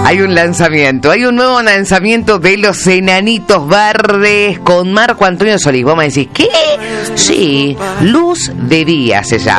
Hay un lanzamiento, hay un nuevo lanzamiento de Los Enanitos Verdes con Marco Antonio Solís. Vos me decís, ¿qué? Sí, Luz de Día se llama.